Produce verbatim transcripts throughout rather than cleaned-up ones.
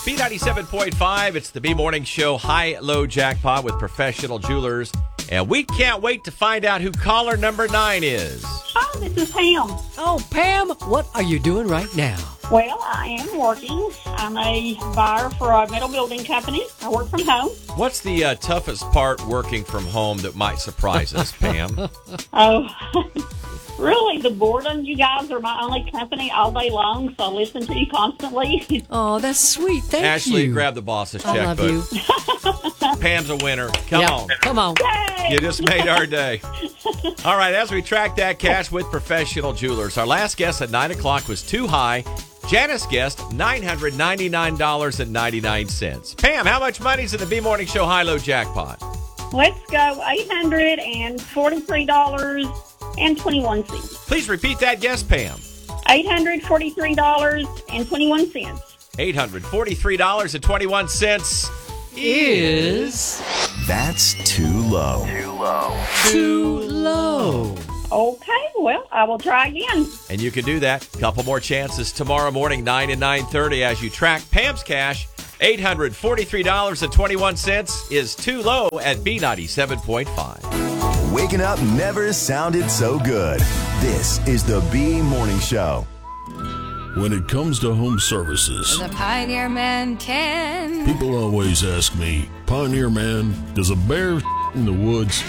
B ninety-seven point five, it's the B Morning Show High-Low Jackpot with Professional Jewelers. And we can't wait to find out who caller number nine is. Oh, this is Pam. Oh, Pam, what are you doing right now? Well, I am working. I'm a buyer for a metal building company. I work from home. What's the uh, toughest part working from home that might surprise us, Pam? Oh, really, the boredom. You guys are my only company all day long, so I listen to you constantly. Oh, that's sweet. Thank Ashley, you. grab the boss's I love checkbook. you. Pam's a winner. Come Yep, on. Come on. Yay! You just made our day. All right, as we track that cash with Professional Jewelers, our last guess at nine o'clock was too high. Janice guessed nine hundred ninety-nine dollars and ninety-nine cents. Pam, how much money's in the B Morning Show High-Low Jackpot? Let's go eight hundred forty-three dollars and twenty-one cents. Please repeat that guess, Pam. eight hundred forty-three dollars and twenty-one cents. eight hundred forty-three dollars and twenty-one cents Is That's too low. Too low. too low. Okay, well, I will try again. And you can do that. Couple more chances tomorrow morning, nine and nine thirty, as you track Pam's cash. eight hundred forty-three dollars and twenty-one cents is too low at B ninety-seven point five. Waking up never sounded so good. This is the B Morning Show. When it comes to home services, The Pioneer Man can. people always ask me, Pioneer Man, does a bear in the woods?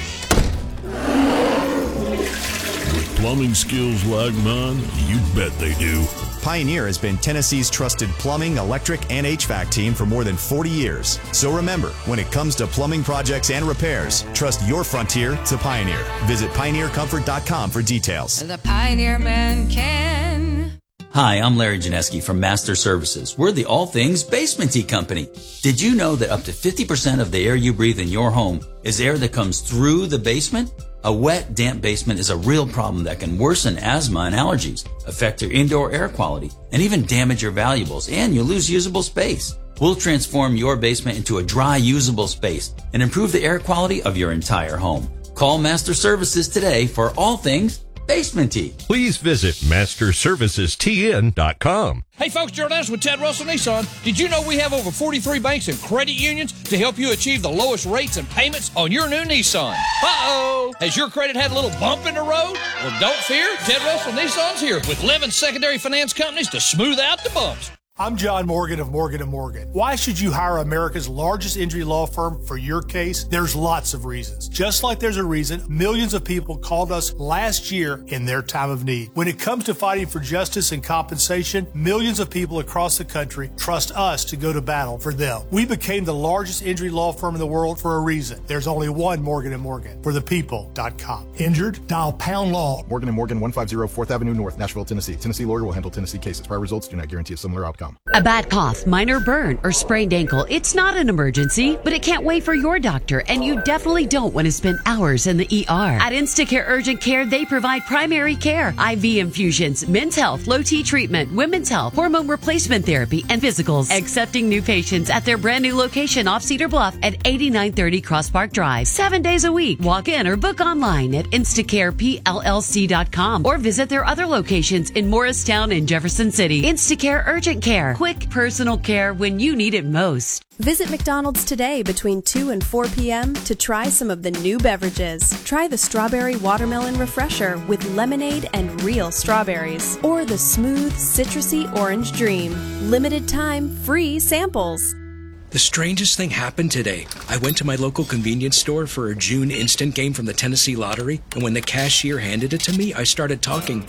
With plumbing skills like mine, you bet they do. Pioneer has been Tennessee's trusted plumbing, electric, and H V A C team for more than forty years. So remember, when it comes to plumbing projects and repairs, trust your frontier to Pioneer. Visit pioneer comfort dot com for details. The Pioneer Man can. Hi, I'm Larry Janeski from Master Services. We're the all things basement tea company. Did you know that up to fifty percent of the air you breathe in your home is air that comes through the basement? A wet, damp basement is a real problem that can worsen asthma and allergies, affect your indoor air quality, and even damage your valuables, and you'll lose usable space. We'll transform your basement into a dry, usable space and improve the air quality of your entire home. Call Master Services today for all things basement tea. Please visit master services t n dot com. Hey folks, Jordan's with Ted Russell Nissan. Did you know we have over forty-three banks and credit unions to help you achieve the lowest rates and payments on your new Nissan? Uh-oh! Has your credit had a little bump in the road? Well, don't fear. Ted Russell Nissan's here with eleven secondary finance companies to smooth out the bumps. I'm John Morgan of Morgan and Morgan. Why should you hire America's largest injury law firm for your case? There's lots of reasons. Just like there's a reason millions of people called us last year in their time of need. When it comes to fighting for justice and compensation, millions of people across the country trust us to go to battle for them. We became the largest injury law firm in the world for a reason. There's only one Morgan and Morgan, for the people dot com. Injured? Dial pound law. Morgan and Morgan, one fifty fourth Avenue North, Nashville, Tennessee. Tennessee lawyer will handle Tennessee cases. Prior results do not guarantee a similar outcome. A bad cough, minor burn, or sprained ankle. It's not an emergency, but it can't wait for your doctor, and you definitely don't want to spend hours in the E R. At Instacare Urgent Care, they provide primary care, I V infusions, men's health, low T treatment, women's health, hormone replacement therapy, and physicals. Accepting new patients at their brand new location off Cedar Bluff at eighty-nine thirty Cross Park Drive. Seven days a week. Walk in or book online at instacare p l l c dot com or visit their other locations in Morristown and Jefferson City. Instacare Urgent Care. Quick personal care when you need it most. Visit McDonald's today between two and four p.m. to try some of the new beverages. Try the Strawberry Watermelon Refresher with lemonade and real strawberries. Or the smooth, citrusy Orange Dream. Limited time, free samples. The strangest thing happened today. I went to my local convenience store for a June instant game from the Tennessee Lottery, and when the cashier handed it to me, I started talking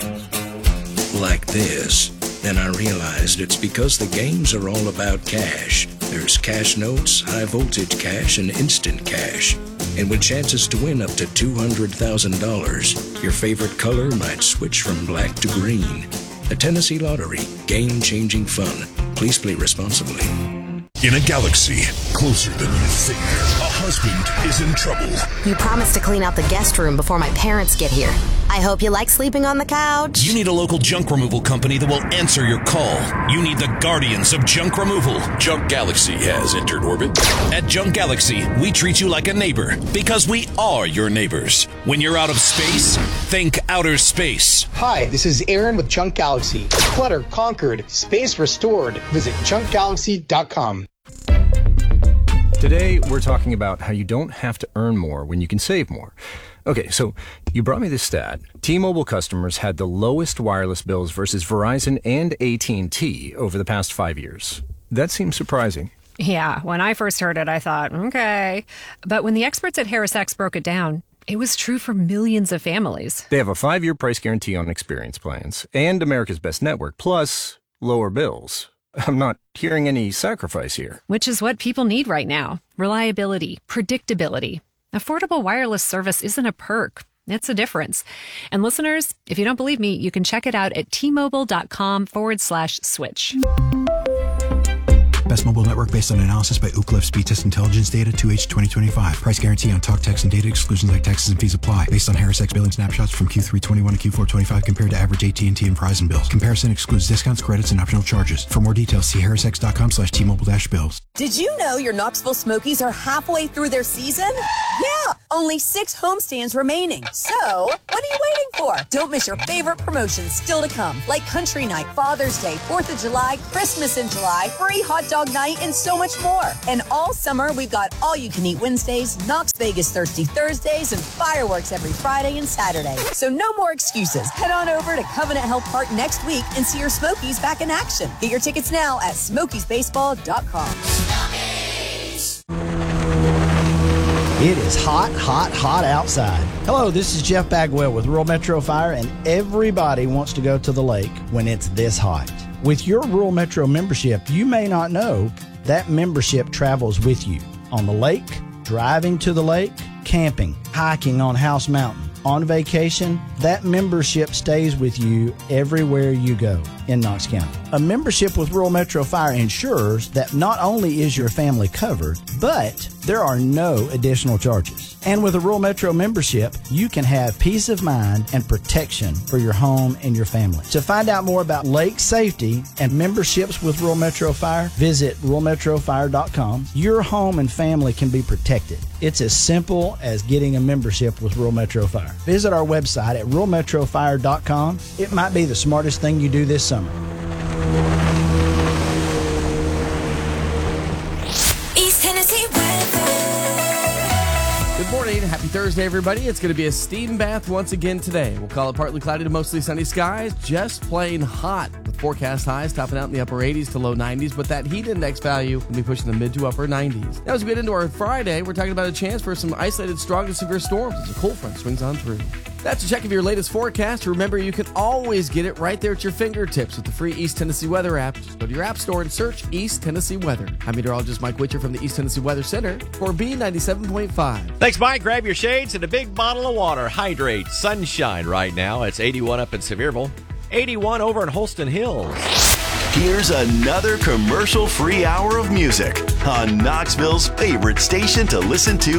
like this. Then I realized it's because the games are all about cash. There's cash notes, high voltage cash, and instant cash. And with chances to win up to two hundred thousand dollars, your favorite color might switch from black to green. The Tennessee Lottery, game-changing fun. Please play responsibly. In a galaxy closer than you think, a husband is in trouble. You promised to clean out the guest room before my parents get here. I hope you like sleeping on the couch. You need a local junk removal company that will answer your call. You need the guardians of junk removal. Junk Galaxy has entered orbit. At Junk Galaxy, we treat you like a neighbor because we are your neighbors. When you're out of space, think outer space. Hi, this is Aaron with Junk Galaxy. Clutter conquered, space restored. Visit junk galaxy dot com. Today, we're talking about how you don't have to earn more when you can save more. Okay, so you brought me this stat. T-Mobile customers had the lowest wireless bills versus Verizon and A T and T over the past five years. That seems surprising. Yeah, when I first heard it, I thought, okay. But when the experts at HarrisX broke it down, it was true for millions of families. They have a five-year price guarantee on experience plans and America's Best Network, plus lower bills. I'm not hearing any sacrifice here. Which is what people need right now. Reliability, predictability. Affordable wireless service isn't a perk. It's a difference. And listeners, if you don't believe me, you can check it out at T-Mobile.com forward slash switch. Best mobile network based on analysis by Ookla Speed Test Intelligence data two H twenty twenty-five. Price guarantee on talk, text, and data exclusions like taxes and fees apply. Based on HarrisX billing snapshots from Q three twenty-one to Q four twenty-five compared to average A T and T and Verizon bills. Comparison excludes discounts, credits, and optional charges. For more details, see harrisx.com slash T-Mobile dash bills. Did you know your Knoxville Smokies are halfway through their season? Yeah, only six homestands remaining. So, what are you waiting for? Don't miss your favorite promotions still to come, like Country Night, Father's Day, fourth of July, Christmas in July, free hot dog night, and so much more. And all summer, we've got all-you-can-eat Wednesdays, Knox Vegas Thirsty Thursdays, and fireworks every Friday and Saturday. So no more excuses. Head on over to Covenant Health Park next week and see your Smokies back in action. Get your tickets now at Smokies Baseball dot com. It is hot, hot, hot outside. Hello, this is Jeff Bagwell with Rural Metro Fire, and everybody wants to go to the lake when it's this hot. With your Rural Metro membership, you may not know that membership travels with you on the lake, driving to the lake, camping, hiking on House Mountain, on vacation. That membership stays with you everywhere you go in Knox County. A membership with Rural Metro Fire ensures that not only is your family covered, but there are no additional charges. And with a Rural Metro membership, you can have peace of mind and protection for your home and your family. To find out more about lake safety and memberships with Rural Metro Fire, visit rural metro fire dot com. Your home and family can be protected. It's as simple as getting a membership with Rural Metro Fire. Visit our website at rural metro fire dot com. It might be the smartest thing you do this summer. East Tennessee weather. Good morning. Happy Thursday, everybody. It's going to be a steam bath once again today. We'll call it partly cloudy to mostly sunny skies. Just plain hot with forecast highs topping out in the upper eighties to low nineties, but that heat index value will be pushing the mid to upper nineties. Now, as we get into our Friday, we're talking about a chance for some isolated strong to severe storms as a cold front swings on through. That's a check of your latest forecast. Remember, you can always get it right there at your fingertips with the free East Tennessee Weather app. Just go to your app store and search East Tennessee Weather. I'm meteorologist Mike Witcher from the East Tennessee Weather Center for B ninety-seven point five. Thanks, Mike. Grab your shades and a big bottle of water. Hydrate. Sunshine right now. It's eighty-one up in Sevierville, eighty-one over in Holston Hills. Here's another commercial-free hour of music on Knoxville's favorite station to listen to